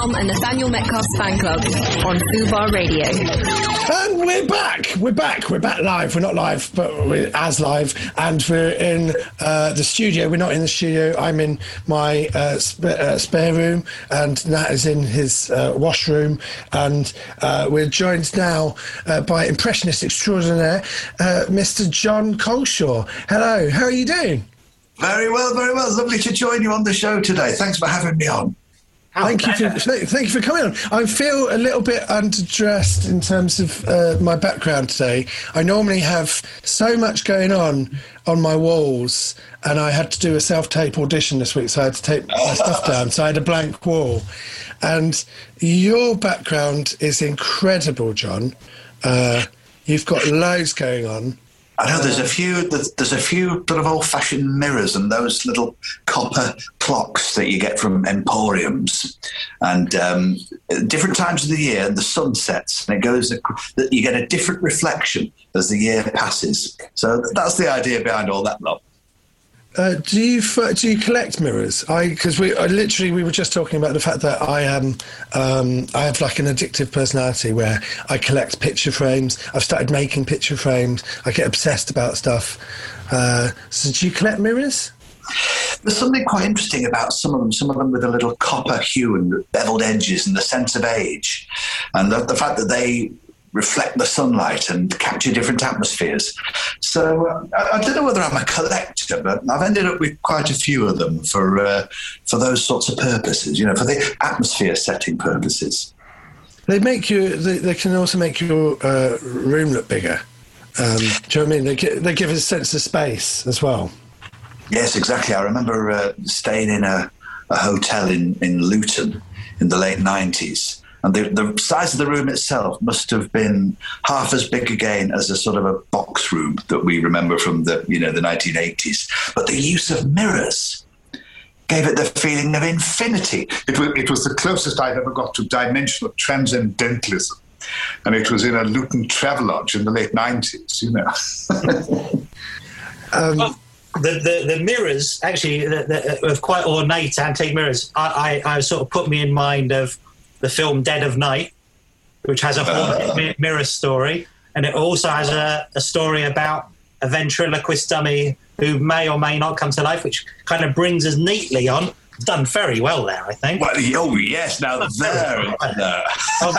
Helm and Nathaniel Metcalf's fan club on Fubar Radio. And we're back. We're back live. We're not live, but we're as live. And we're in the studio. We're not in the studio. I'm in my spare room, and Nat is in his washroom. And we're joined now by impressionist extraordinaire, Mr. John Coleshaw. Hello. How are you doing? Very well, very well. Lovely to join you on the show today. Thanks for having me on. Thank you for coming on. I feel a little bit underdressed in terms of my background today. I normally have so much going on my walls, and I had to do a self-tape audition this week, so I had to take my stuff down. So I had a blank wall. And your background is incredible, John. You've got loads going on. I know there's a few sort of old-fashioned mirrors and those little copper clocks that you get from emporiums, and different times of the year, the sun sets, and you get a different reflection as the year passes. So that's the idea behind all that lot. Do you collect mirrors? Because we were just talking about the fact that I have like an addictive personality where I collect picture frames. I've started making picture frames. I get obsessed about stuff. So do you collect mirrors? There's something quite interesting about some of them with a little copper hue and beveled edges and the sense of age, and the fact that they reflect the sunlight and capture different atmospheres. So I don't know whether I'm a collector, but I've ended up with quite a few of them for those sorts of purposes, for the atmosphere setting purposes. They can also make your room look bigger. Do you know what I mean? They give a sense of space as well. Yes, exactly. I remember staying in a hotel in Luton in the late 90s. And the size of the room itself must have been half as big again as a sort of a box room that we remember from the 1980s. But the use of mirrors gave it the feeling of infinity. It was the closest I've ever got to dimensional transcendentalism. And it was in a Luton Travelodge in the late 90s, The mirrors, actually, of quite ornate antique mirrors, I sort of put me in mind of the film Dead of Night, which has a haunted mirror story, and it also has a story about a ventriloquist dummy who may or may not come to life, which kind of brings us neatly on. It's done very well there, I think. Well, oh yes, now there. Of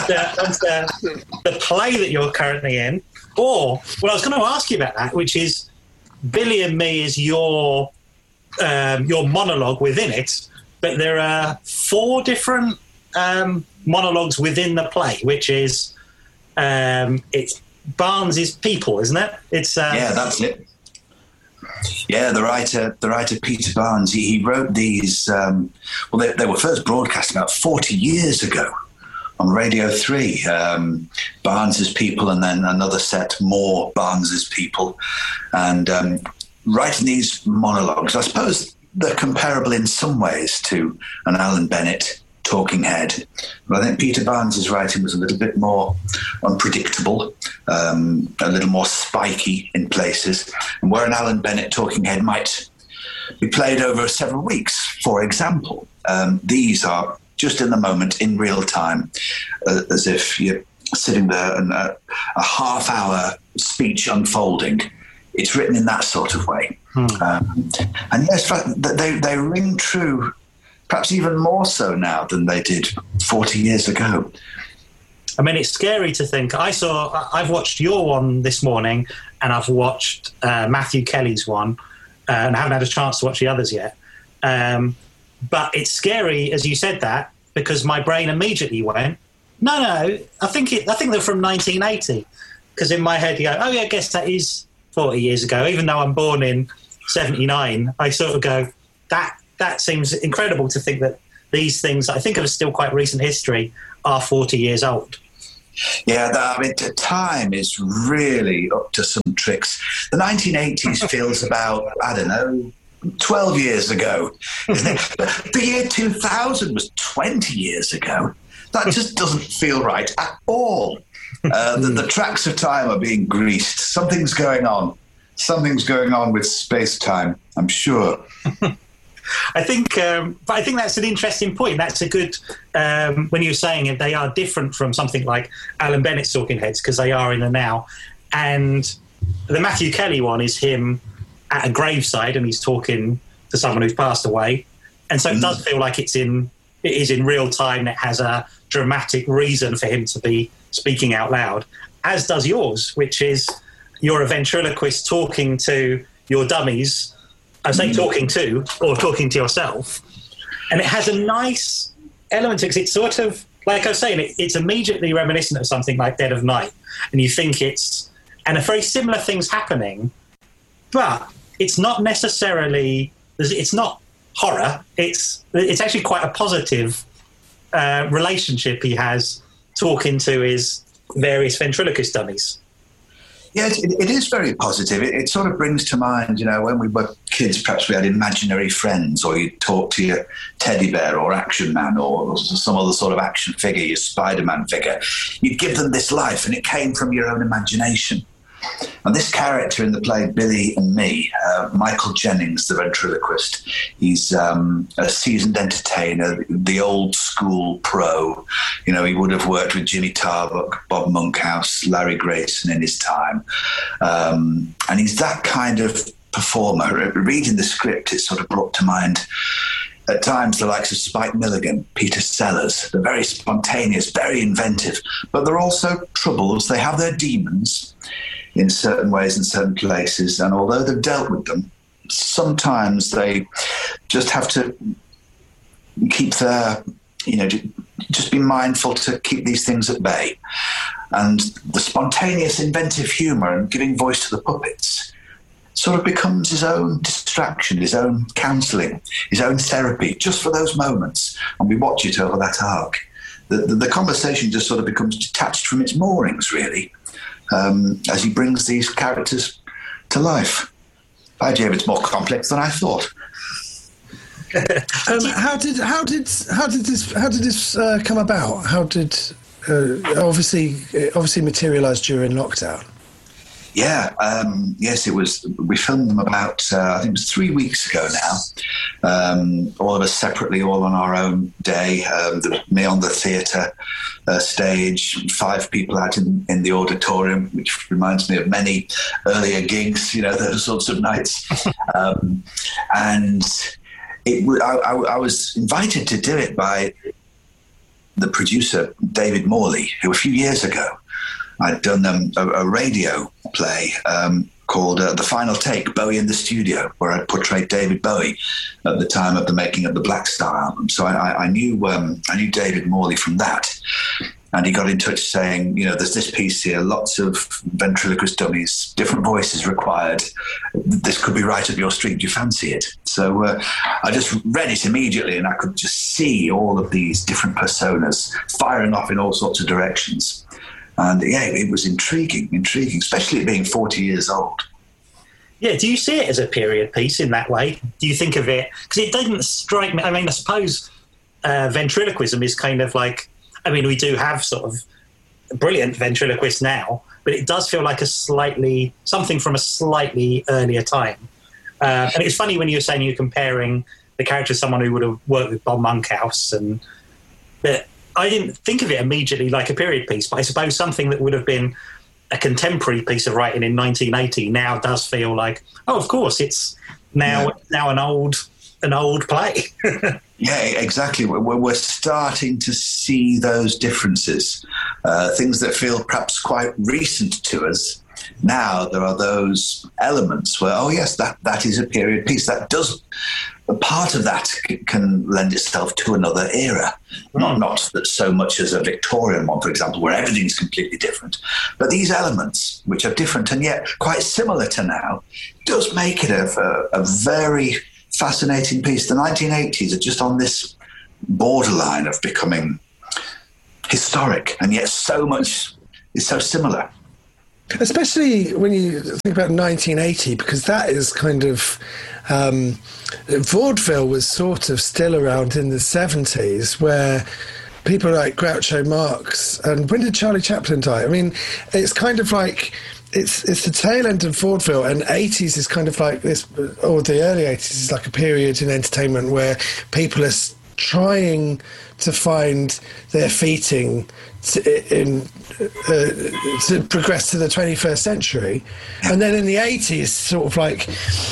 the play that you're currently in, I was going to ask you about that, which is Billy and Me is your monologue within it, but there are 4 different monologues within the play, which is it's Barnes's People, isn't it? It's yeah, that's it. Yeah, the writer Peter Barnes, he wrote these. They were first broadcast about 40 years ago on Radio 3. Barnes's People, and then another set more Barnes's People, and writing these monologues. I suppose they're comparable in some ways to an Alan Bennett talking head, but I think Peter Barnes's writing was a little bit more unpredictable, a little more spiky in places, and where an Alan Bennett talking head might be played over several weeks, for example, these are just in the moment, in real time, as if you're sitting there and a half-hour speech unfolding. It's written in that sort of way. And yes, they ring true, perhaps even more so now than they did 40 years ago. I mean, it's scary to think. I've watched your one this morning, and I've watched Matthew Kelly's one, and I haven't had a chance to watch the others yet. But it's scary, as you said that, because my brain immediately went, no, I think they're from 1980. Because in my head you go, oh yeah, I guess that is 40 years ago. Even though I'm born in 79, I sort of go, that seems incredible to think that these things I think of as still quite recent history are 40 years old. Yeah, time is really up to some tricks. The 1980s feels about, 12 years ago, isn't it? But the year 2000 was 20 years ago. That just doesn't feel right at all. The tracks of time are being greased. Something's going on. Something's going on with space-time, I'm sure. I think that's an interesting point. That's a good when you're saying they are different from something like Alan Bennett's Talking Heads because they are in the now, and the Matthew Kelly one is him at a graveside and he's talking to someone who's passed away, and so it does feel like it is in real time. It has a dramatic reason for him to be speaking out loud, as does yours, which is you're a ventriloquist talking to your dummies. I say talking to, or talking to yourself. And it has a nice element to it, because it's sort of, like I was saying, it's immediately reminiscent of something like Dead of Night. And you think and a very similar thing's happening, but it's not necessarily, it's not horror. It's actually quite a positive relationship he has talking to his various ventriloquist dummies. Yeah, it is very positive. It sort of brings to mind, when we were kids, perhaps we had imaginary friends, or you'd talk to your teddy bear or Action Man or some other sort of action figure, your Spider-Man figure. You'd give them this life, and it came from your own imagination. And this character in the play Billy and Me, Michael Jennings, the ventriloquist, he's a seasoned entertainer, the old school pro. He would have worked with Jimmy Tarbuck, Bob Monkhouse, Larry Grayson in his time. And he's that kind of performer. Reading the script, it sort of brought to mind at times the likes of Spike Milligan, Peter Sellers. They're very spontaneous, very inventive, but they're also troubles. They have their demons in certain ways in certain places, and although they've dealt with them, sometimes they just have to keep their, just be mindful to keep these things at bay. And the spontaneous, inventive humour and giving voice to the puppets sort of becomes his own distraction, his own counselling, his own therapy, just for those moments. And we watch it over that arc. The conversation just sort of becomes detached from its moorings, really. As he brings these characters to life. By Jove, it's more complex than I thought. How did this come about? How did obviously materialise during lockdown? Yeah, yes, it was. We filmed them about, I think it was 3 weeks ago now. All of us separately, all on our own day. Me on the theatre stage, 5 people out in the auditorium, which reminds me of many earlier gigs, those sorts of nights. And I was invited to do it by the producer, David Morley, who a few years ago, I'd done a radio play called The Final Take, Bowie in the Studio, where I portrayed David Bowie at the time of the making of the Black Star album. So I knew David Morley from that. And he got in touch saying, there's this piece here, lots of ventriloquist dummies, different voices required. This could be right up your street. Do you fancy it? So I just read it immediately, and I could just see all of these different personas firing off in all sorts of directions. And yeah, it was intriguing, especially it being 40 years old. Yeah, do you see it as a period piece in that way? Do you think of it? Because it didn't strike me. I mean, I suppose ventriloquism is kind of like, we do have sort of brilliant ventriloquists now, but it does feel like something from a slightly earlier time. And it's funny when you were saying you're comparing the character to someone who would have worked with Bob Monkhouse, and that I didn't think of it immediately like a period piece, but I suppose something that would have been a contemporary piece of writing in 1980 now does feel like, oh, of course, it's now an old play. Yeah, exactly. We're starting to see those differences, things that feel perhaps quite recent to us. Now there are those elements where, oh yes, that is a period piece. That does, part of that can lend itself to another era. Not that so much as a Victorian one, for example, where everything's completely different. But these elements, which are different and yet quite similar to now, does make it a very fascinating piece. The 1980s are just on this borderline of becoming historic, and yet so much is so similar. Especially when you think about 1980, because that is kind of vaudeville was sort of still around in the 70s, where people like Groucho Marx, and when did Charlie Chaplin die? I mean, it's kind of like it's the tail end of vaudeville, and 80s is kind of like this, or the early 80s is like a period in entertainment where people are trying to find their feeting to progress to the 21st century. And then in the 80s, sort of like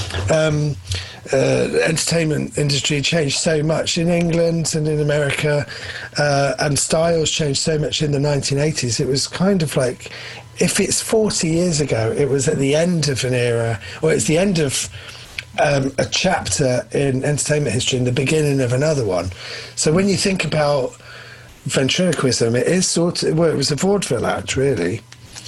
entertainment industry changed so much in England and in America, and styles changed so much in the 1980s. It was kind of like, if it's 40 years ago, it was at the end of an era, or it's the end of a chapter in entertainment history and the beginning of another one. So when you think about ventriloquism, it is sort of, well, it was a vaudeville act, really.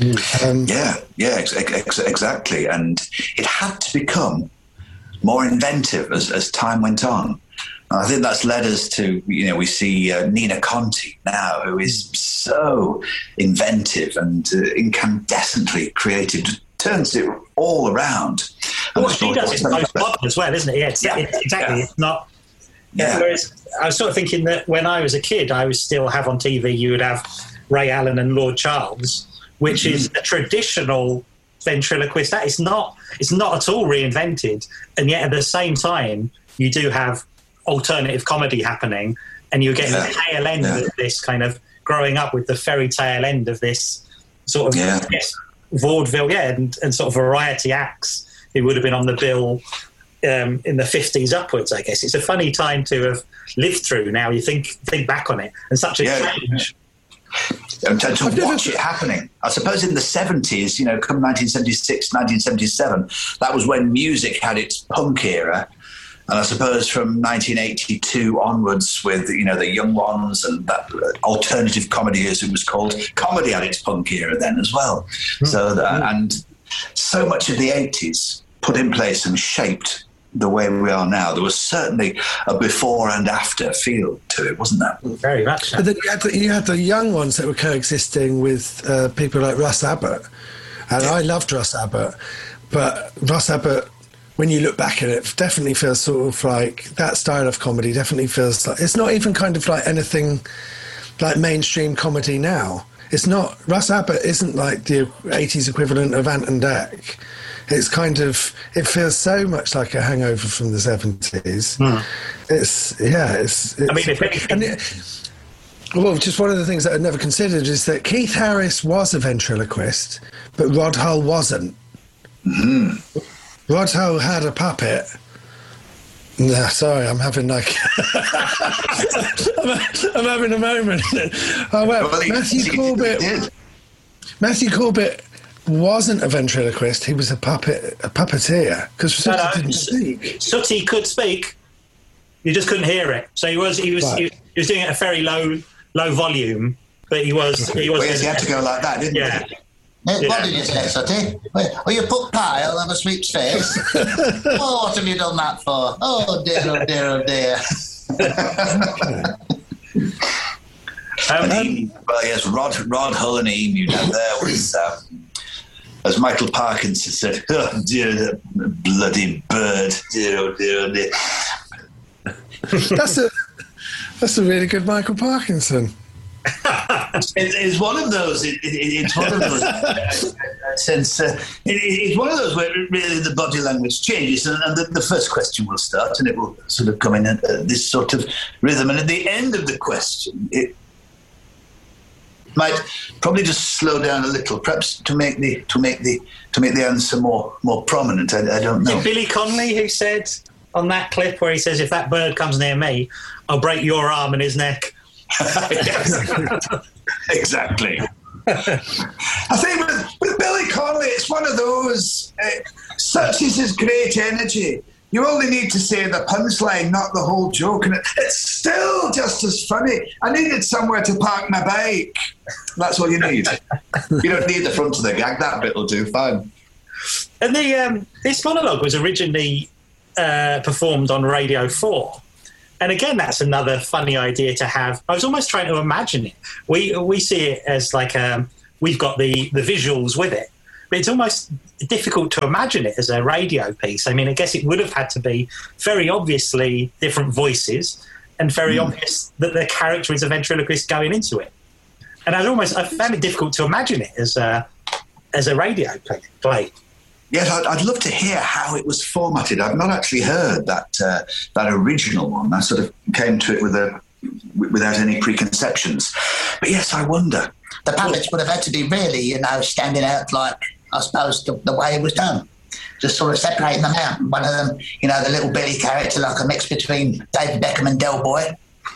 Exactly. And it had to become more inventive as time went on. And I think that's led us to, we see Nina Conti now, who is so inventive and incandescently creative, turns it all around. What she does is most modern as well, isn't it? Exactly. It's not. Yeah. Whereas I was sort of thinking that when I was a kid, I would still have on TV, you would have Ray Allen and Lord Charles, which is a traditional ventriloquist. That is not. It's not at all reinvented, and yet at the same time, you do have alternative comedy happening, and you're getting the tail end of this kind of growing up with the fairy tale end of this sort of vaudeville, and sort of variety acts. It would have been on the bill in the 50s upwards, I guess. It's a funny time to have lived through now. You think back on it, and such a change. And to watch it happening. I suppose in the 70s, come 1976, 1977, that was when music had its punk era. And I suppose from 1982 onwards with, the Young Ones and that alternative comedy, as it was called, comedy had its punk era then as well. And so much of the 80s put in place and shaped the way we are now. There was certainly a before and after feel to it, wasn't there? Very much so. But then you had the Young Ones that were coexisting with people like Russ Abbott. And I loved Russ Abbott. But Russ Abbott, when you look back at it, definitely feels sort of like that style of comedy definitely feels like, it's not even kind of like anything like mainstream comedy now. It's not, Russ Abbott isn't like the 80s equivalent of Ant and Dec. It's kind of, it feels so much like a hangover from the 70s. Well, just one of the things that I'd never considered is that Keith Harris was a ventriloquist, but Rod Hull wasn't. Rod Hull had a puppet. No, sorry, I'm having like I'm having a moment. Matthew Corbett wasn't a ventriloquist. He was a puppeteer, because Sooty didn't speak. Sooty could speak. You just couldn't hear it. So he was doing it at a very low volume, but he was. He had to go like that, didn't he? What did you say, Sooty? Oh, you put pie all over Sweep's face? Oh, what have you done that for? Oh, dear, oh, dear, oh, dear. Rod Hull and Emu down there was, as Michael Parkinson said, oh, dear, that bloody bird, dear, oh, dear, oh, dear. That's a really good Michael Parkinson. It's one of those. It's one of those. It's one of those where really the body language changes, and the first question will start, and it will sort of come in at this sort of rhythm, and at the end of the question, it might probably just slow down a little, perhaps to make the answer more prominent. I don't know. Is it Billy Connolly who said on that clip where he says, "If that bird comes near me, I'll break your arm and his neck"? Exactly. I think with Billy Connolly, it's one of those, such is his great energy. You only need to say the punchline, not the whole joke, and it's still just as funny. I needed somewhere to park my bike. That's all you need. You don't need the front of the gag. That bit will do fine. And this monologue was originally performed on Radio 4. And again, that's another funny idea to have. I was almost trying to imagine it. We see it as like we've got the visuals with it, but it's almost difficult to imagine it as a radio piece. I mean, I guess it would have had to be very obviously different voices and very obvious that the character is a ventriloquist going into it. And I found it difficult to imagine it as as a radio play. Yes, I'd love to hear how it was formatted. I've not actually heard that original one. I sort of came to it without any preconceptions. But yes, I wonder. The puppets would have had to be really, standing out like, I suppose, the way it was done. Just sort of separating them out. One of them, the little Billy character, like a mix between David Beckham and Del Boy.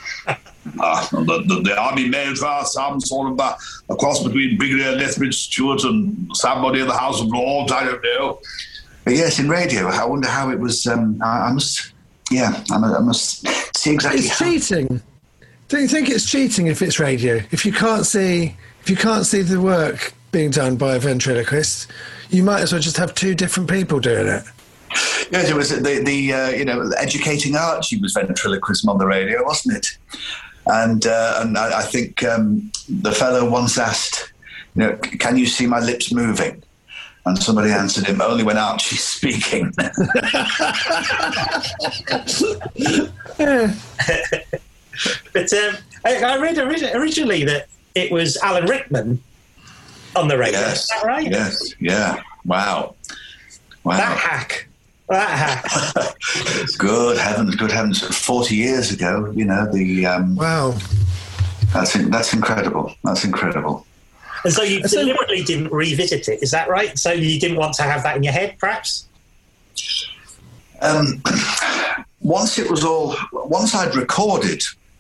The army males are some sort of a cross between Brigadier Lethbridge Stewart and somebody in the House of Lords. I don't know. But yes, in radio, I wonder how it was. I must see exactly. It's cheating. Don't you think it's cheating if it's radio? If you can't see the work being done by a ventriloquist, you might as well just have two different people doing it. Yes, it was the educating Archie was ventriloquism on the radio, wasn't it? And I think the fellow once asked, can you see my lips moving? And somebody answered him, only when Archie's speaking. But I read originally that it was Alan Rickman on the radio. Yes. Is that right? Yes. Yeah. Wow. That hack. Good heavens. 40 years ago, wow. That's incredible. That's incredible. And so you deliberately didn't revisit it, is that right? So you didn't want to have that in your head, perhaps? Once I'd recorded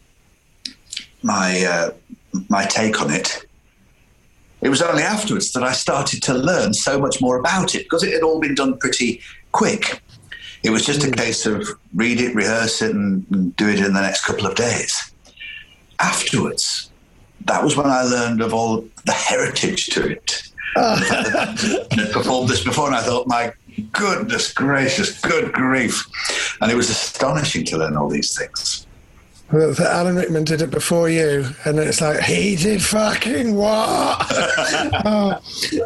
my take on it, it was only afterwards that I started to learn so much more about it, because it had all been done pretty quick. It was just a case of read it, rehearse it, and do it in the next couple of days. Afterwards, that was when I learned of all the heritage to it. I performed this before, and I thought, my goodness gracious, good grief. And it was astonishing to learn all these things. Well, Alan Rickman did it before you, and it's like, he did fucking what? I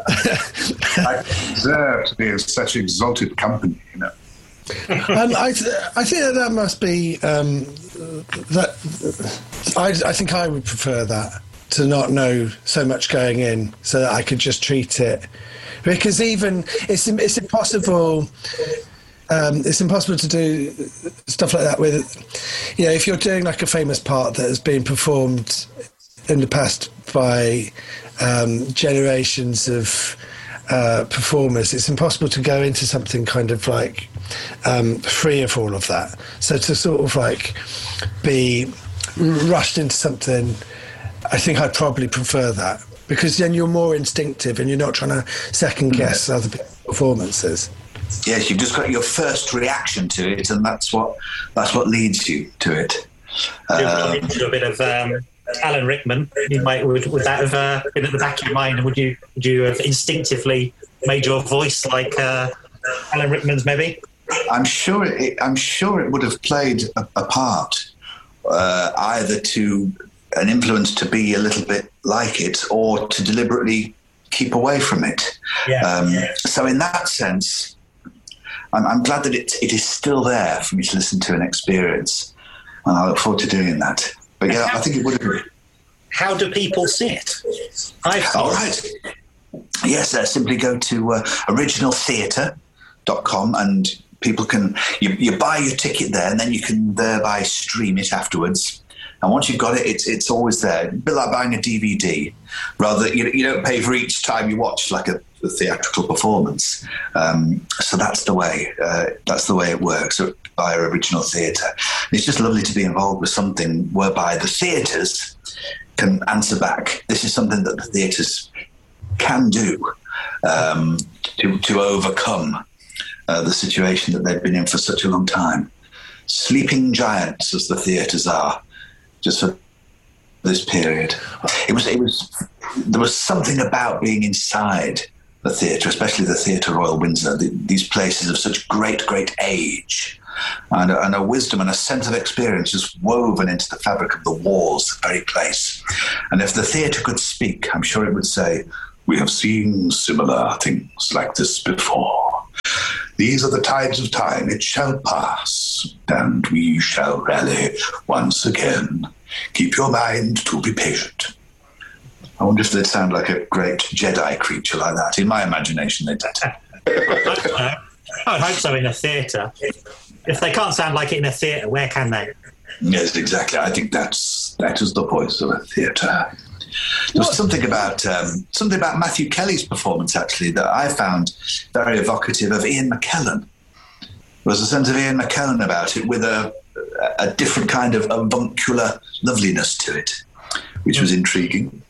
deserve to be in such exalted company, I think that must be that. I think I would prefer that, to not know so much going in, so that I could just treat it, because even it's impossible. It's impossible to do stuff like that with, if you're doing like a famous part that has been performed in the past by generations of performers. It's impossible to go into something kind of like free of all of that. So to sort of like be rushed into something, I think I'd probably prefer that, because then you're more instinctive and you're not trying to second guess other people's performances. Yes, you've just got your first reaction to it, and that's what leads you to it. Into a bit of Alan Rickman, would that have been at the back of your mind? Would you have instinctively made your voice like Alan Rickman's? Maybe. I'm sure it would have played a part, either to an influence to be a little bit like it, or to deliberately keep away from it. So in that sense, I'm glad that it is still there for me to listen to and experience, and I look forward to doing that. But yeah, I think it would have. How do people see it? All right. Yes, simply go to originaltheatre.com, and people can you buy your ticket there, and then you can thereby stream it afterwards. And once you've got it, it's always there. A bit like buying a DVD. Rather, you don't pay for each time you watch like a theatrical performance. So that's the way. That's the way it works. So via Original Theatre, it's just lovely to be involved with something whereby the theatres can answer back. This is something that the theatres can do to overcome the situation that they've been in for such a long time. Sleeping giants, as the theatres are. Just for this period, there was something about being inside the theatre, especially the Theatre Royal Windsor. These places of such great age, and a wisdom and a sense of experience just woven into the fabric of the walls of the very place. And if the theatre could speak, I'm sure it would say, "We have seen similar things like this before. These are the tides of time. It shall pass, and we shall rally once again. Keep your mind to be patient." I wonder if they'd sound like a great Jedi creature like that. In my imagination, they did. I would hope so in a theatre. If they can't sound like it in a theatre, where can they? Yes, exactly. I think that is the voice of a theatre. There was something about Matthew Kelly's performance, actually, that I found very evocative of Ian McKellen. There was a sense of Ian McKellen about it, with a different kind of avuncular loveliness to it, which was intriguing.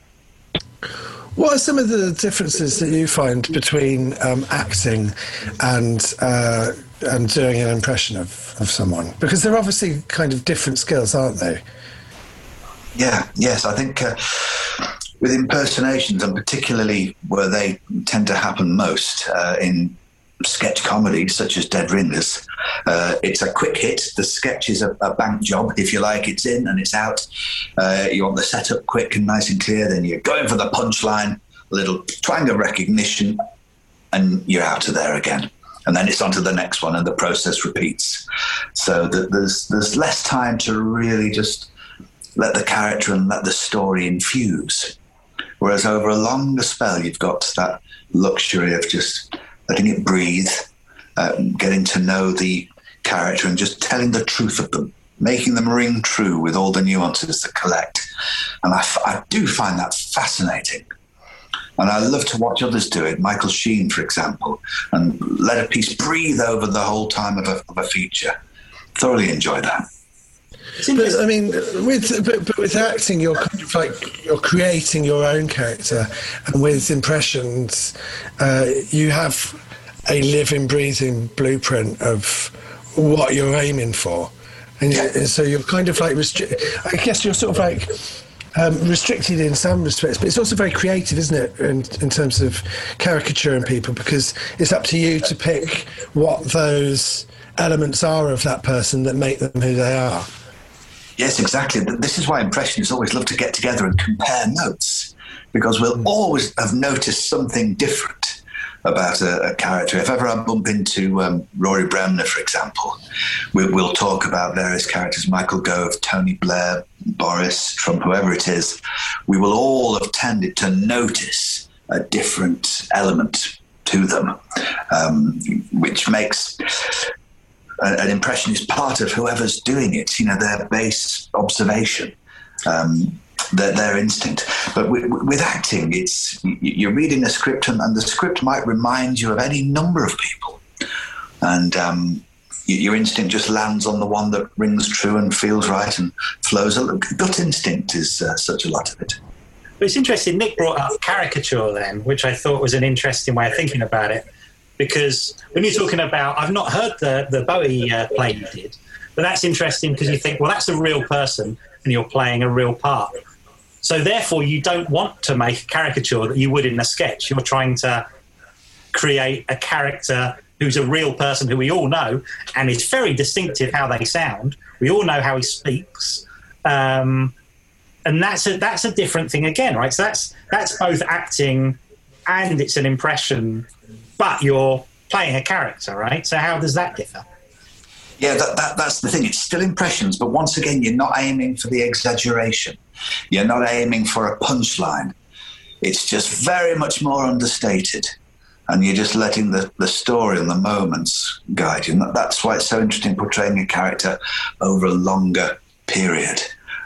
What are some of the differences that you find between acting and doing an impression of someone? Because they're obviously kind of different skills, aren't they? Yes. I think with impersonations, and particularly where they tend to happen most in sketch comedy, such as Dead Ringers, it's a quick hit. The sketch is a bank job, if you like. It's in and it's out. You want the setup quick and nice and clear, then you're going for the punchline, a little twang of recognition, and you're out of there again. And then it's on to the next one, and the process repeats. So there's less time to really just let the character and let the story infuse. Whereas over a longer spell, you've got that luxury of just letting it breathe, getting to know the character and just telling the truth of them, making them ring true with all the nuances that collect. And I do find that fascinating. And I love to watch others do it. Michael Sheen, for example, and let a piece breathe over the whole time of a feature. Thoroughly enjoy that. But I mean, with acting, you're kind of like you're creating your own character, and with impressions, you have a living, breathing blueprint of what you're aiming for, and so you're kind of like I guess you're sort of like restricted in some respects, but it's also very creative, isn't it, in terms of caricaturing people, because it's up to you to pick what those elements are of that person that make them who they are. Yes, exactly. This is why impressionists always love to get together and compare notes, because we'll always have noticed something different about a character. If ever I bump into Rory Bremner, for example, we'll talk about various characters, Michael Gove, Tony Blair, Boris, Trump, whoever it is. We will all have tended to notice a different element to them, which makes an impression is part of whoever's doing it, their base observation, their instinct. But with acting, you're reading a script, and the script might remind you of any number of people. And your instinct just lands on the one that rings true and feels right and flows. Gut instinct is such a lot of it. But it's interesting, Nick brought up caricature then, which I thought was an interesting way of thinking about it. Because when you're talking about, I've not heard the Bowie play you did, but that's interesting because you think, well, that's a real person and you're playing a real part. So therefore, you don't want to make a caricature that you would in a sketch. You're trying to create a character who's a real person who we all know, and it's very distinctive how they sound. We all know how he speaks. And that's a different thing again, right? So that's both acting and it's an impression, but you're playing a character, right? So how does that differ? Yeah, that's the thing. It's still impressions, but once again, you're not aiming for the exaggeration. You're not aiming for a punchline. It's just very much more understated. And you're just letting the story and the moments guide you. And that's why it's so interesting portraying a character over a longer period.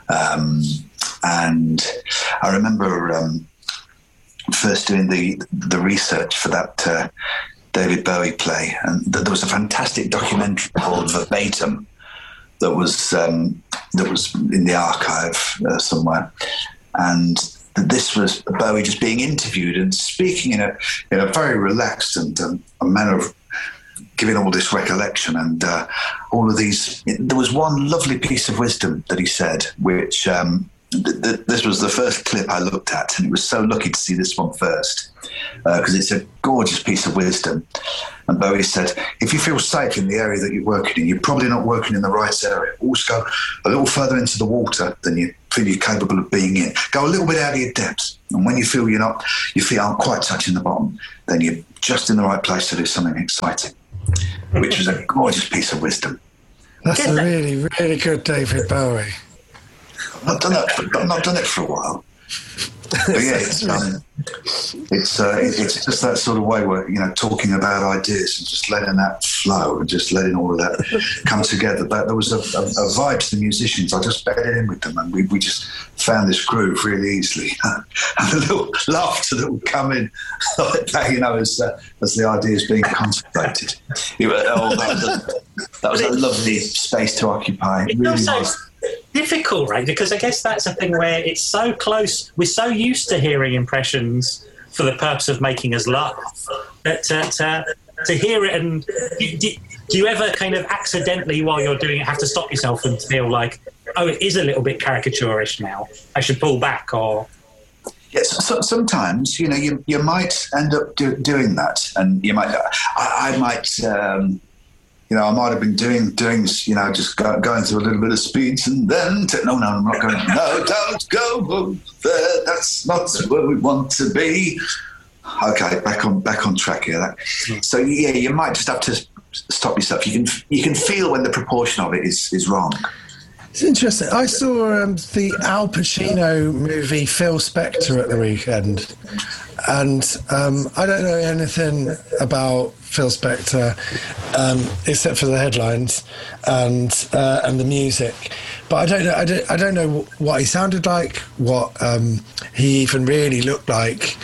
And I remember first doing the research for that David Bowie play, and there was a fantastic documentary called Verbatim that was in the archive somewhere, and this was Bowie just being interviewed and speaking in a very relaxed and a manner of giving all this recollection and all of these. There was one lovely piece of wisdom that he said, which this was the first clip I looked at, and it was so lucky to see this one first because it's a gorgeous piece of wisdom. And Bowie said, if you feel safe in the area that you're working in, you're probably not working in the right area. Always go a little further into the water than you feel you're capable of being in. Go a little bit out of your depths. And when you feel your feet aren't quite touching the bottom, then you're just in the right place to do something exciting, which was a gorgeous piece of wisdom. That's a really, really good David Bowie. I've not done it for a while. But yeah, it's just that sort of way where, talking about ideas and just letting that flow and just letting all of that come together. But there was a vibe to the musicians. I just bedded in with them, and we just found this groove really easily. And a little laughter that would come in like that, as the ideas being contemplated. That was a lovely space to occupy. It really was. Difficult, right? Because I guess that's a thing where it's so close. We're so used to hearing impressions for the purpose of making us laugh that to hear it. And do you ever kind of accidentally, while you're doing it, have to stop yourself and feel like, oh, it is a little bit caricaturish now, I should pull back? Or yes, so sometimes you might end up doing that, and you might. I might. I might have been doing, just going through a little bit of speech, and then no, I'm not going. No, don't go there. That's not where we want to be. Okay, back on track here. So yeah, you might just have to stop yourself. You can feel when the proportion of it is wrong. It's interesting. I saw the Al Pacino movie Phil Spector at the weekend, and I don't know anything about Phil Spector except for the headlines and the music. But I don't know what he sounded like, what he even really looked like.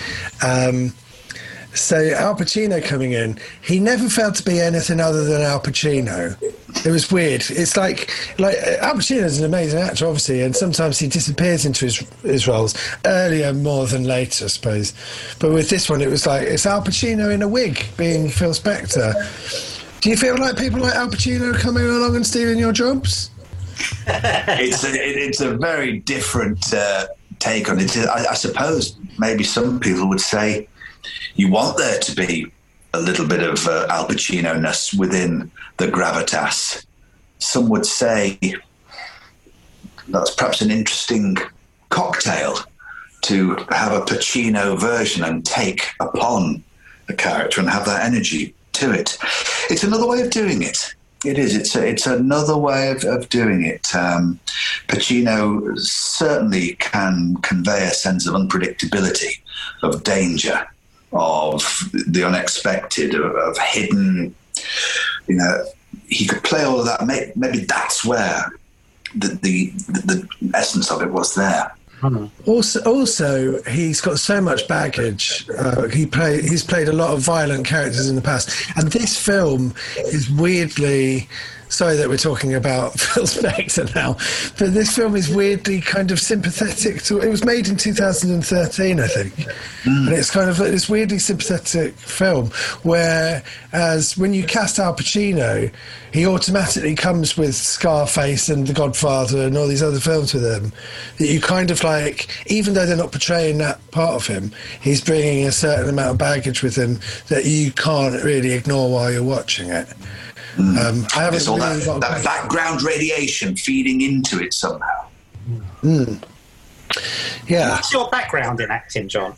So Al Pacino coming in, he never felt to be anything other than Al Pacino. It was weird. It's like Al Pacino's an amazing actor, obviously, and sometimes he disappears into his roles earlier more than later, I suppose. But with this one, it was like it's Al Pacino in a wig being Phil Spector. Do you feel like people like Al Pacino are coming along and stealing your jobs? It's a very different take on it. I suppose maybe some people would say you want there to be a little bit of Al Pacino-ness within the gravitas. Some would say that's perhaps an interesting cocktail to have a Pacino version and take upon the character and have that energy to it. It's another way of doing it. It is. It's another way of doing it. Pacino certainly can convey a sense of unpredictability, of danger, of the unexpected, of hidden. He could play all of that. Maybe that's where the essence of it was there. Also, he's got so much baggage. He's played a lot of violent characters in the past, and this film is weirdly. Sorry that we're talking about Phil Spector now, but this film is weirdly kind of sympathetic to. It was made in 2013, I think, and it's kind of like this weirdly sympathetic film. Whereas when you cast Al Pacino, he automatically comes with Scarface and The Godfather and all these other films with him. That you kind of like, even though they're not portraying that part of him, he's bringing a certain amount of baggage with him that you can't really ignore while you're watching it. I haven't all really that background radiation feeding into it somehow. Yeah. What's your background in acting, John?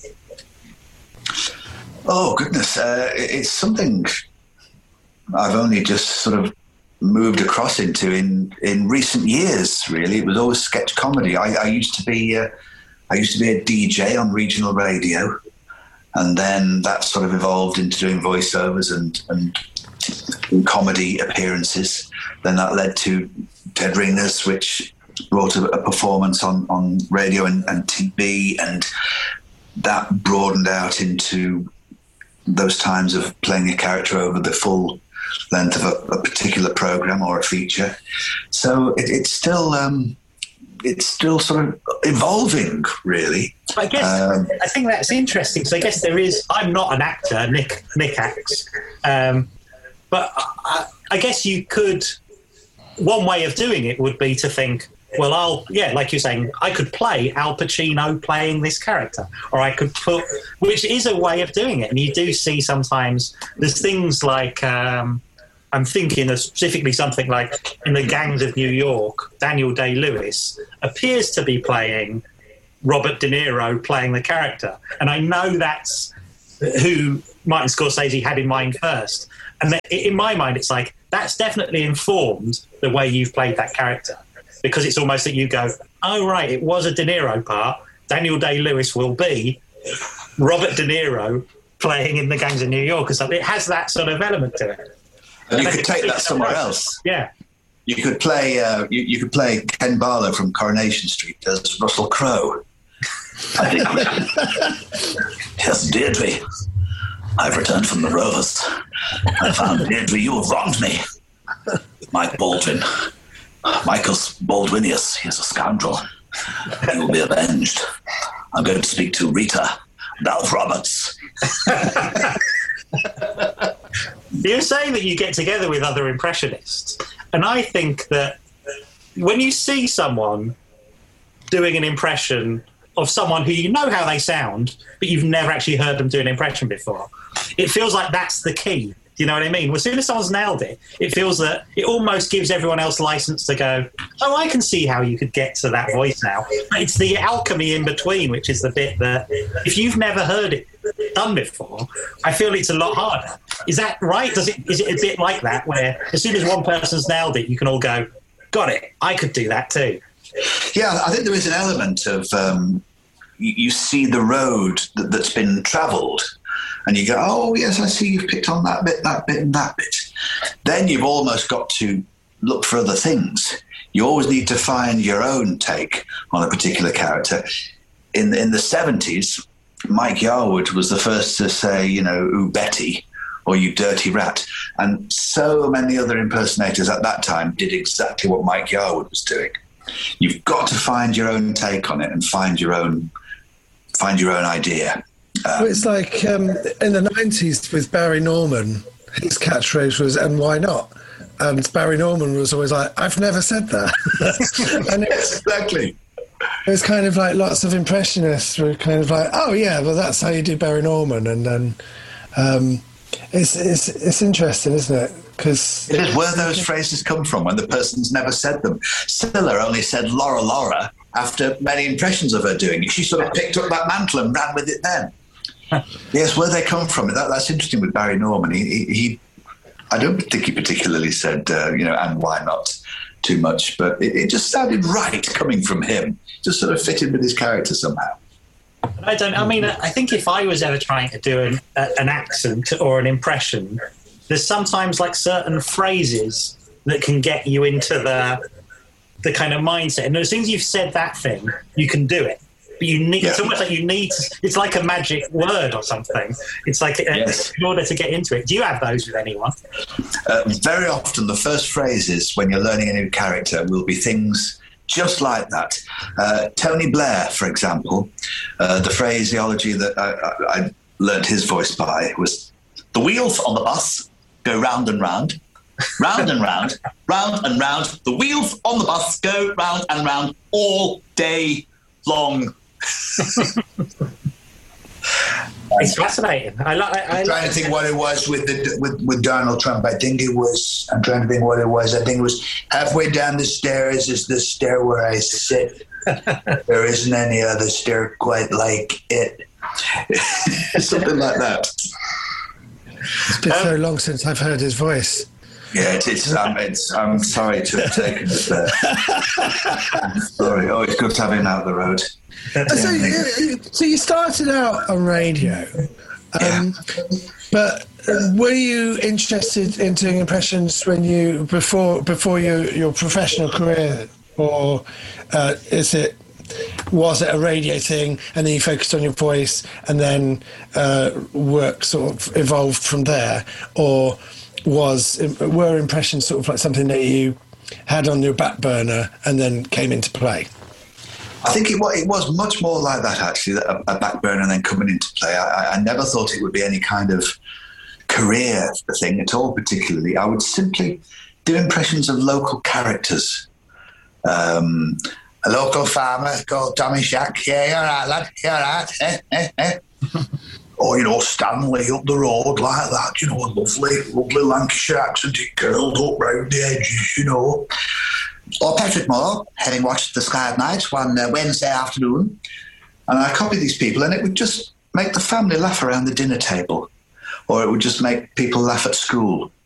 Oh, goodness. It's something I've only just sort of moved across into in recent years, really. It was always sketch comedy. I used to be a DJ on regional radio, and then that sort of evolved into doing voiceovers and comedy appearances. Then that led to Dead Ringers, which brought a performance on radio and TV, and that broadened out into those times of playing a character over the full length of a particular program or a feature. So it's still sort of evolving, really. I guess I think that's interesting. So I guess there is. I'm not an actor. Nick acts. But I guess you could. One way of doing it would be to think, well, like you're saying, I could play Al Pacino playing this character, or I could which is a way of doing it. And you do see sometimes there's things like I'm thinking of specifically something like in The Gangs of New York, Daniel Day-Lewis appears to be playing Robert De Niro playing the character, and I know that's who Martin Scorsese had in mind first. And in my mind, it's like, that's definitely informed the way you've played that character. Because it's almost that you go, oh, right, it was a De Niro part. Daniel Day-Lewis will be Robert De Niro playing in The Gangs of New York or something. It has that sort of element to it. And you could take that somewhere else. Yeah. You could play you could play Ken Barlow from Coronation Street as Russell Crowe. I think. Yes, Deirdre. I've returned from the Rovers. I found Deirdre, you have wronged me. Mike Baldwin. Michael's Baldwinius. He is a scoundrel. He will be avenged. I'm going to speak to Rita and Alf Roberts. You're saying that you get together with other impressionists, and I think that when you see someone doing an impression of someone who you know how they sound, but you've never actually heard them do an impression before, it feels like that's the key. Do you know what I mean? As soon as someone's nailed it, it feels that it almost gives everyone else license to go, oh, I can see how you could get to that voice now. But it's the alchemy in between, which is the bit that if you've never heard it done before, I feel it's a lot harder. Is that right? Is it a bit like that, where as soon as one person's nailed it, you can all go, got it, I could do that too? Yeah, I think there is an element of you see the road that's been travelled, and you go, oh, yes, I see you've picked on that bit, and that bit. Then you've almost got to look for other things. You always need to find your own take on a particular character. In the 70s, Mike Yarwood was the first to say, you know, ooh, Betty, or you dirty rat. And so many other impersonators at that time did exactly what Mike Yarwood was doing. You've got to find your own take on it and find your own idea. Well, it's like in the 90s with Barry Norman, his catchphrase was, and why not? And Barry Norman was always like, I've never said that. And Exactly. It was kind of like lots of impressionists were kind of like, oh, yeah, well, that's how you do Barry Norman. And then it's interesting, isn't it? Because it is where those phrases come from when the person's never said them. Stiller only said Laura after many impressions of her doing it. She sort of picked up that mantle and ran with it then. Yes, where they come from. That's interesting with Barry Norman. He I don't think he particularly said, and why not too much, but it just sounded right coming from him. Just sort of fitted with his character somehow. I think if I was ever trying to do an accent or an impression, there's sometimes like certain phrases that can get you into the kind of mindset. And as soon as you've said that thing, you can do it. But you need, it's almost like it's like a magic word or something. It's like in order to get into it. Do you have those with anyone? Very often the first phrases when you're learning a new character will be things just like that. Tony Blair, for example, the phraseology that I learnt his voice by was, the wheels on the bus go round and round, round and round, round and round. The wheels on the bus go round and round all day long. It's fascinating. I'm trying to think what it was with Donald Trump. I'm trying to think what it was. I think it was halfway down the stairs is the stair where I sit. There isn't any other stair quite like it. Something like that. It's been so long since I've heard his voice. Yeah, I'm sorry to have taken it there. I'm sorry. Oh, it's good to have him out the road. So you started out on radio, but were you interested in doing impressions when before your professional career, or was it a radio thing and then you focused on your voice and then work sort of evolved from there, or were impressions sort of like something that you had on your back burner and then came into play? I think it was much more like that, actually, a back burner and then coming into play. I never thought it would be any kind of career thing at all, particularly. I would simply do impressions of local characters. A local farmer called Tommy Shack. Yeah, you're right, lad. You're right. Or, Stanley up the road like that, a lovely Lancashire accent. It curled up round the edges, Or Patrick Moore, having watched The Sky at Night one Wednesday afternoon. And I copied these people, and it would just make the family laugh around the dinner table, or it would just make people laugh at school.